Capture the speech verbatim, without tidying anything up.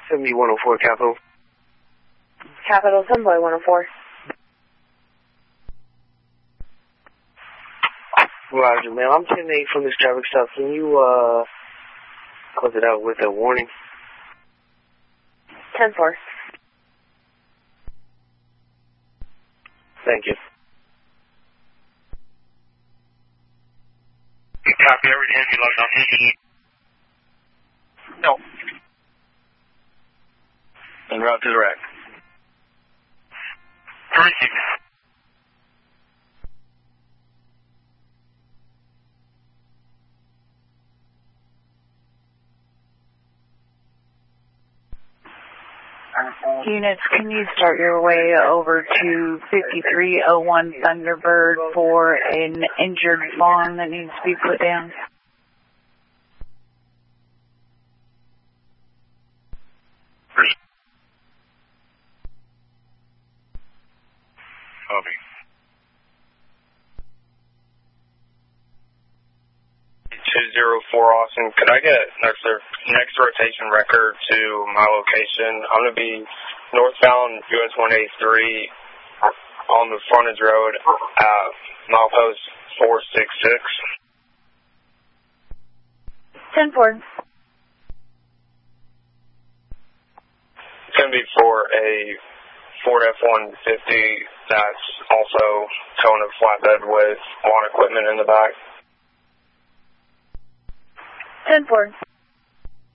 seventy one oh four Capital. Capital, Sunboy one oh four. Roger, ma'am. I'm ten eight from this traffic stop. Can you, uh, close it out with a warning? ten four. Thank you. Copy, everything be locked on T. No. En route to the rack. Perfect. Units, can you start your way over to fifty-three oh one Thunderbird for an injured fawn that needs to be put down? Copy. two zero four Austin, could I get next, next rotation record to my location? I'm going to be northbound U S one eighty-three on the frontage road at milepost four six six. ten four. It's going to be for a Ford F one fifty that's also towing a flatbed with lawn equipment in the back. ten four.